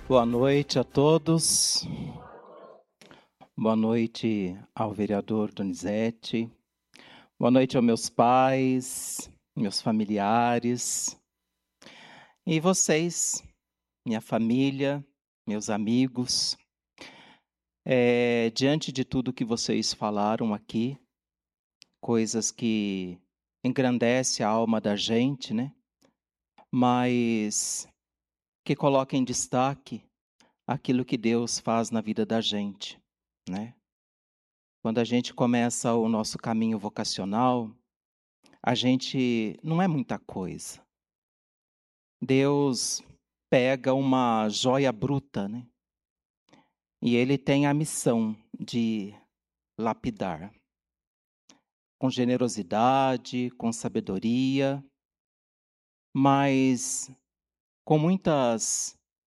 Boa noite a todos. Boa noite ao vereador Donizete. Boa noite aos meus pais, meus familiares. E vocês, minha família, meus amigos. Diante de tudo que vocês falaram aqui, coisas que engrandecem a alma da gente, né? Mas que coloca em destaque aquilo que Deus faz na vida da gente, né? Quando a gente começa o nosso caminho vocacional, a gente não é muita coisa. Deus pega uma joia bruta, né? E Ele tem a missão de lapidar. Com generosidade, com sabedoria, mas com muitas,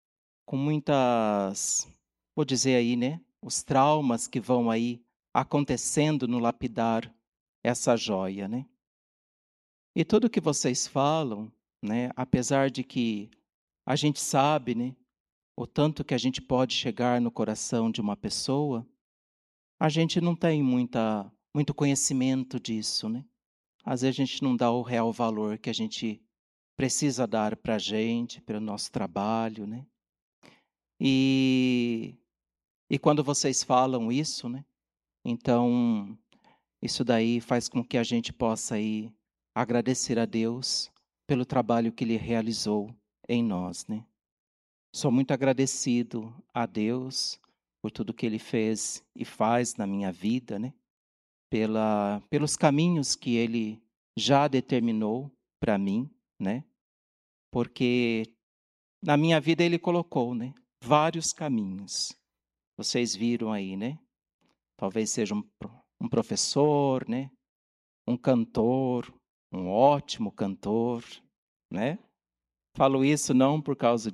vou dizer aí, né? Os traumas que vão aí acontecendo no lapidar essa joia, né? E tudo que vocês falam, né, apesar de que a gente sabe, né, o tanto que a gente pode chegar no coração de uma pessoa, a gente não tem muito conhecimento disso, né? Às vezes a gente não dá o real valor que a gente precisa dar para a gente, pelo nosso trabalho, né? E, e quando vocês falam isso, né? Então, isso daí faz com que a gente possa aí agradecer a Deus pelo trabalho que Ele realizou em nós, né? Sou muito agradecido a Deus por tudo que Ele fez e faz na minha vida, né? Pelos caminhos que Ele já determinou para mim, né? Porque na minha vida Ele colocou, né? Vários caminhos. Vocês viram aí, né? Talvez seja um professor, né? Um cantor, um ótimo cantor, né? Falo isso não por causa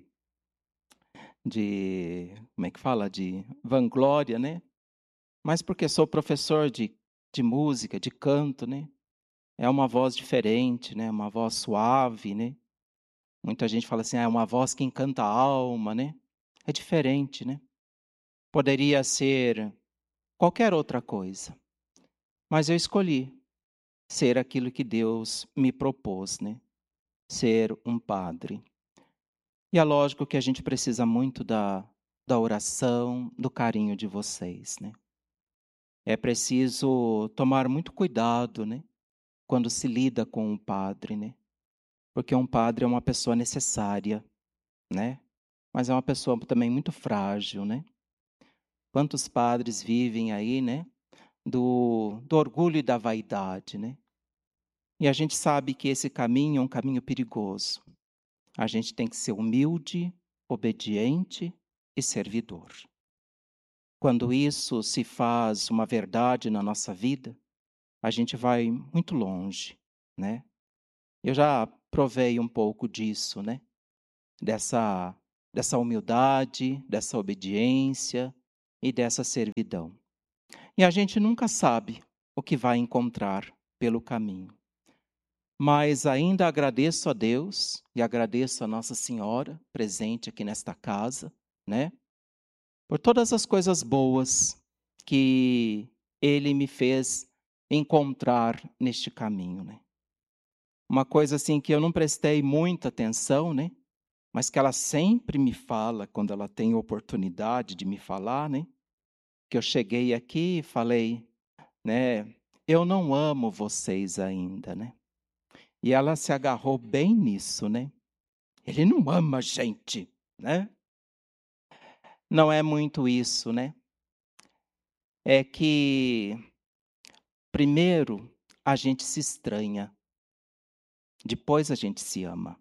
como é que fala? De vanglória, né? Mas porque sou professor de música, de canto, né? É uma voz diferente, né? Uma voz suave, né? Muita gente fala assim, é uma voz que encanta a alma, né? É diferente, né? Poderia ser qualquer outra coisa, mas eu escolhi ser aquilo que Deus me propôs, né? Ser um padre. E é lógico que a gente precisa muito da oração, do carinho de vocês, né? É preciso tomar muito cuidado, né? Quando se lida com um padre, né? Porque um padre é uma pessoa necessária, né? Mas é uma pessoa também muito frágil, né? Quantos padres vivem aí, né? Do orgulho e da vaidade, né? E a gente sabe que esse caminho é um caminho perigoso. A gente tem que ser humilde, obediente e servidor. Quando isso se faz uma verdade na nossa vida, a gente vai muito longe, né? Eu já provei um pouco disso, né? Dessa humildade, dessa obediência e dessa servidão. E a gente nunca sabe o que vai encontrar pelo caminho. Mas ainda agradeço a Deus e agradeço a Nossa Senhora presente aqui nesta casa, né? Por todas as coisas boas que Ele me fez encontrar neste caminho, né? Uma coisa assim que eu não prestei muita atenção, né? Mas que ela sempre me fala quando ela tem oportunidade de me falar, né? Que eu cheguei aqui e falei, né? Eu não amo vocês ainda, né? E ela se agarrou bem nisso, né? Ele não ama a gente, né? Não é muito isso, né? É que primeiro a gente se estranha, depois a gente se ama.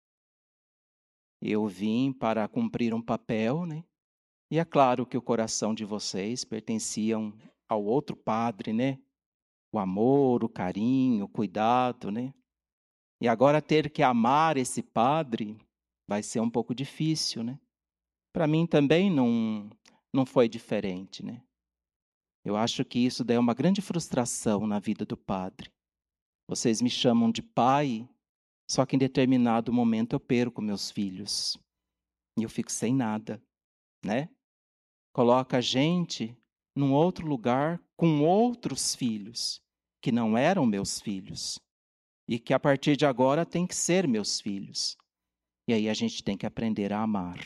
Eu vim para cumprir um papel, né? E é claro que o coração de vocês pertenciam ao outro padre, né? O amor, o carinho, o cuidado, né? E agora ter que amar esse padre vai ser um pouco difícil, né? Para mim também não foi diferente, né? Eu acho que isso daí é uma grande frustração na vida do padre. Vocês me chamam de pai, só que em determinado momento eu perco meus filhos. e eu fico sem nada, né? Coloca a gente num outro lugar com outros filhos, que não eram meus filhos, e que a partir de agora tem que ser meus filhos. E aí a gente tem que aprender a amar.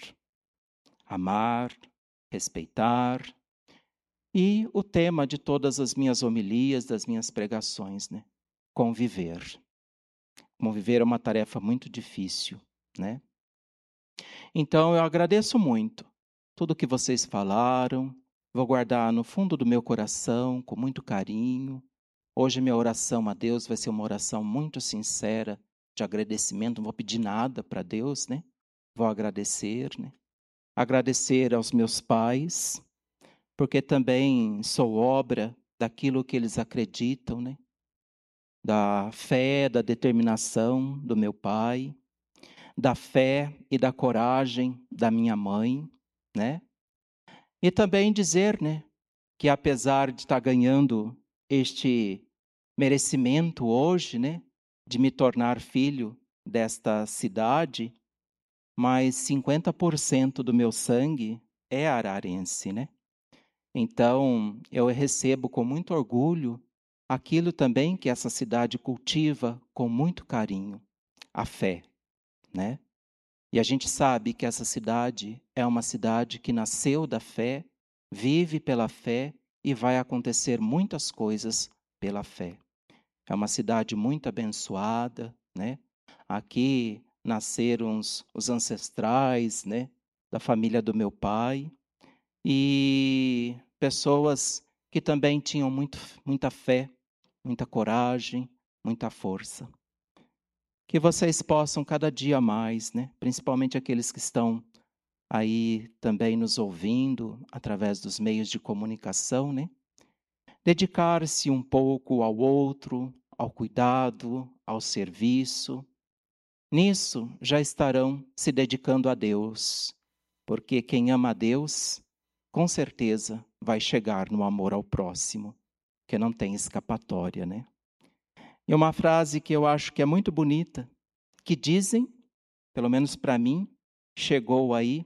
Amar, respeitar. E o tema de todas as minhas homilias, das minhas pregações, né? Conviver. Conviver é uma tarefa muito difícil, né? Então eu agradeço muito tudo que vocês falaram. Vou guardar no fundo do meu coração, com muito carinho. Hoje minha oração a Deus vai ser uma oração muito sincera, de agradecimento. Não vou pedir nada para Deus, né? Vou agradecer, né? Agradecer aos meus pais, porque também sou obra daquilo que eles acreditam, né? Da fé, da determinação do meu pai, da fé e da coragem da minha mãe, né? E também dizer, né, que apesar de estar ganhando este merecimento hoje, né, de me tornar filho desta cidade, mas 50% do meu sangue é ararense, né? Então, eu recebo com muito orgulho aquilo também que essa cidade cultiva com muito carinho, a fé, né? E a gente sabe que essa cidade é uma cidade que nasceu da fé, vive pela fé e vai acontecer muitas coisas pela fé. É uma cidade muito abençoada, né? Aqui nasceram os ancestrais, né, da família do meu pai e pessoas que também tinham muita fé, muita coragem, muita força. Que vocês possam cada dia mais, né, principalmente aqueles que estão aí também nos ouvindo através dos meios de comunicação, né, dedicar-se um pouco ao outro, ao cuidado, ao serviço. Nisso já estarão se dedicando a Deus, porque quem ama a Deus, com certeza vai chegar no amor ao próximo, que não tem escapatória, né? E uma frase que eu acho que é muito bonita, que dizem, pelo menos para mim, chegou aí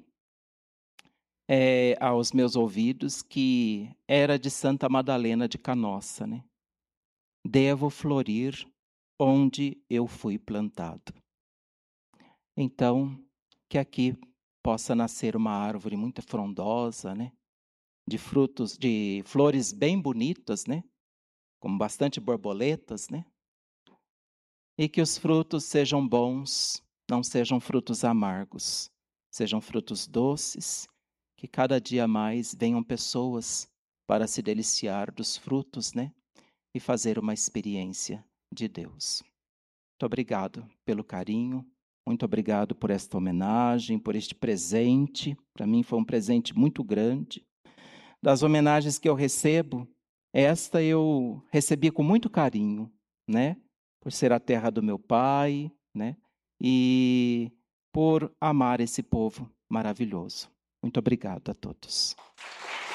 aos meus ouvidos, que era de Santa Madalena de Canossa, né? Devo florir onde eu fui plantado. Então, que aqui possa nascer uma árvore muito frondosa, né? De frutos, de flores bem bonitas, né? Com bastante borboletas, né? E que os frutos sejam bons, não sejam frutos amargos, sejam frutos doces, que cada dia mais venham pessoas para se deliciar dos frutos, né? E fazer uma experiência de Deus. Muito obrigado pelo carinho, muito obrigado por esta homenagem, por este presente. Para mim foi um presente muito grande. Das homenagens que eu recebo, esta eu recebi com muito carinho, né? Por ser a terra do meu pai, né? E por amar esse povo maravilhoso. Muito obrigado a todos.